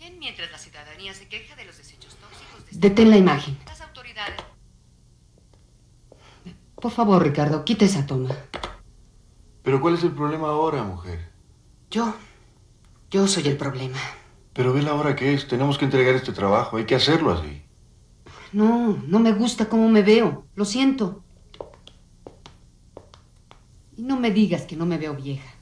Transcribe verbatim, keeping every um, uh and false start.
Bien, mientras la ciudadanía se queja de los desechos tóxicos de... Detén la imagen. Las autoridades... Por favor, Ricardo, quita esa toma. ¿Pero cuál es el problema ahora, mujer? Yo, yo soy el problema. Pero ve la hora que es. Tenemos que entregar este trabajo. Hay que hacerlo así. No, no me gusta cómo me veo. Lo siento. Y no me digas que no me veo vieja.